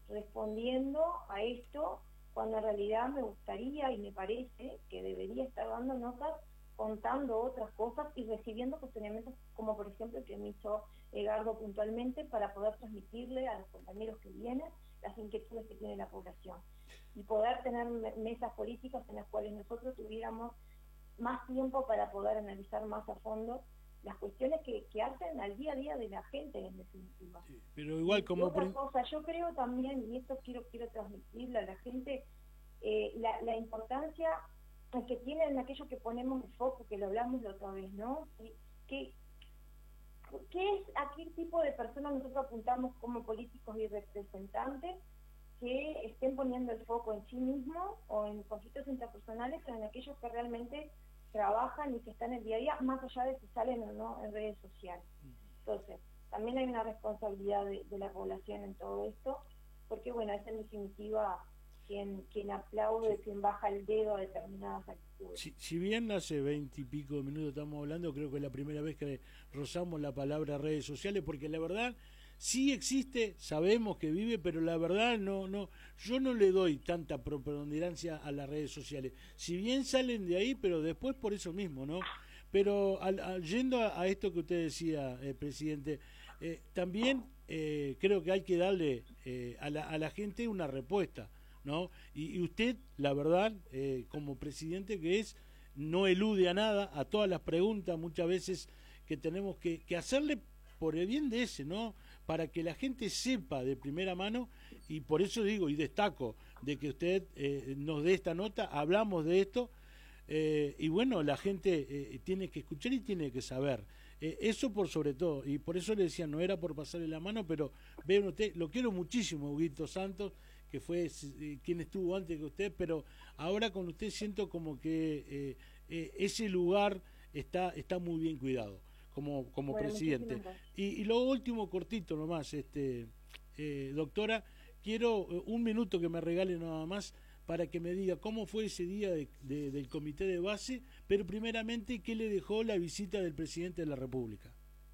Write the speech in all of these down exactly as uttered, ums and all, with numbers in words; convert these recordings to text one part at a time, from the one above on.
respondiendo a esto, cuando en realidad me gustaría y me parece que debería estar dando notas, contando otras cosas y recibiendo cuestionamientos como por ejemplo el que me hizo Edgardo puntualmente, para poder transmitirle a los compañeros que vienen las inquietudes que tiene la población y poder tener mesas políticas en las cuales nosotros tuviéramos más tiempo para poder analizar más a fondo las cuestiones que, que hacen al día a día de la gente, en definitiva. Sí, pero igual Y como... otra cosa, yo creo también, y esto quiero quiero transmitirle a la gente, eh, la, la importancia que tienen aquello que ponemos en foco, que lo hablamos la otra vez, ¿no? Y que, ¿qué es a qué tipo de personas nosotros apuntamos como políticos y representantes que estén poniendo el foco en sí mismos o en conflictos interpersonales, pero en aquellos que realmente trabajan y que están en el día a día, más allá de si salen o no en redes sociales? Entonces, también hay una responsabilidad de, de la población en todo esto, porque bueno, es en definitiva quien, quien aplaude, Sí. quien baja el dedo a determinadas actitudes. Si, si bien hace veinte y pico de minutos estamos hablando, creo que es la primera vez que rozamos la palabra redes sociales, porque la verdad sí existe, sabemos que vive, pero la verdad no, no, yo no le doy tanta preponderancia a las redes sociales. Si bien salen de ahí, pero después por eso mismo, ¿no? Pero al, al, yendo a, a esto que usted decía, eh, presidente, eh, también eh, creo que hay que darle eh, a, la, a la gente una respuesta, ¿no? Y, y usted, la verdad, eh, como presidente que es, no elude a nada, a todas las preguntas muchas veces que tenemos que, que hacerle por el bien de ese, ¿no? Para que la gente sepa de primera mano, y por eso digo y destaco de que usted eh, nos dé esta nota, hablamos de esto, eh, y bueno, la gente eh, tiene que escuchar y tiene que saber. Eh, eso por sobre todo, y por eso le decía, no era por pasarle la mano, pero vean usted, lo quiero muchísimo, Huguito Santos, que fue eh, quien estuvo antes que usted, pero ahora con usted siento como que eh, eh, ese lugar está, está muy bien cuidado como, como Bueno, presidente. muchísimas gracias. Y, y lo último, cortito nomás, este, eh, doctora, quiero eh, un minuto que me regale nada más para que me diga cómo fue ese día de, de, del comité de base, pero primeramente, ¿qué le dejó la visita del presidente de la República?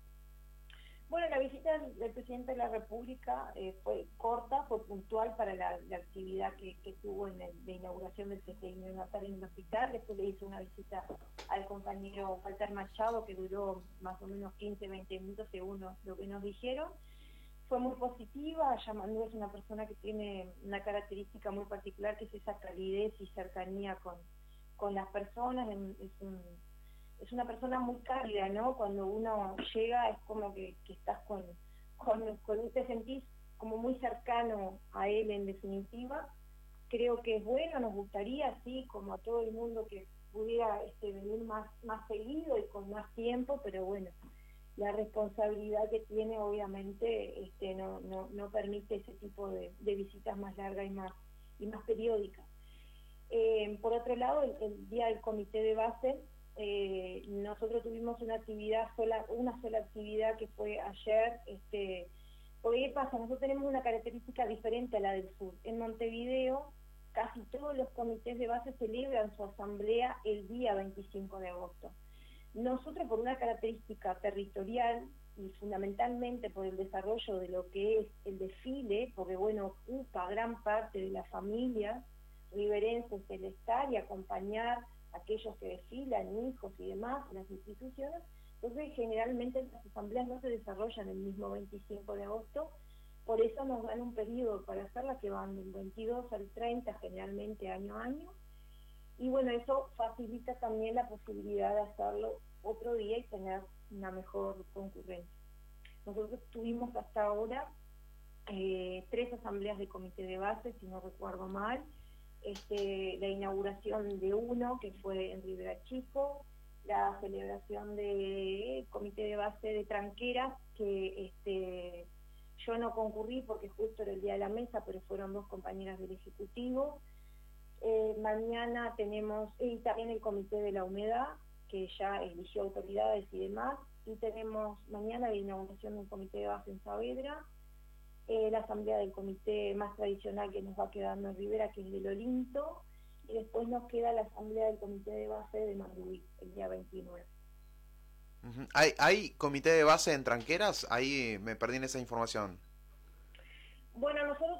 Bueno, la visita del, del presidente de la República eh, fue corta, fue puntual para la, la actividad que, que tuvo en el, de inauguración del C T I neonatal en el hospital. Después le hizo una visita al compañero Walter Machado, que duró más o menos quince, veinte minutos según lo, lo que nos dijeron. Fue muy positiva. Yamandu es una persona que tiene una característica muy particular, que es esa calidez y cercanía con, con las personas. Es un es una persona muy cálida, ¿no? Cuando uno llega es como que, que estás con, con, con, te sentís como muy cercano a él en definitiva. Creo que es bueno, nos gustaría, así como a todo el mundo, que pudiera este, venir más, más seguido y con más tiempo, pero bueno, la responsabilidad que tiene obviamente este, no, no, no permite ese tipo de, de visitas más largas y más, y más periódicas. Eh, por otro lado, el, el día del comité de base, Eh, nosotros tuvimos una actividad sola, una sola actividad que fue ayer. Este, porque ¿qué pasa? Nosotros tenemos una característica diferente a la del sur. En Montevideo casi todos los comités de base celebran su asamblea el día veinticinco de agosto. Nosotros, por una característica territorial y fundamentalmente por el desarrollo de lo que es el desfile, porque bueno, ocupa gran parte de la familia riverenses el estar y acompañar aquellos que desfilan, hijos y demás, las instituciones. Entonces generalmente las asambleas no se desarrollan el mismo veinticinco de agosto, por eso nos dan un periodo para hacerlas que van del veintidós al treinta, generalmente año a año, y bueno, eso facilita también la posibilidad de hacerlo otro día y tener una mejor concurrencia. Nosotros tuvimos hasta ahora eh, tres asambleas de comité de base, si no recuerdo mal. Este, la inauguración de uno, que fue en Rivera Chico, la celebración del comité de base de Tranqueras, que este, yo no concurrí porque justo era el día de la mesa, pero fueron dos compañeras del Ejecutivo. Eh, mañana tenemos, y también el comité de la humedad, que ya eligió autoridades y demás, y tenemos mañana la inauguración de un comité de base en Saavedra. Eh, la asamblea del comité más tradicional que nos va quedando en Rivera, que es del Olinto, y después nos queda la asamblea del comité de base de Manduí, el día veintinueve. Uh-huh. ¿Hay, ¿Hay comité de base en Tranqueras? Ahí me perdí en esa información. Bueno, nosotros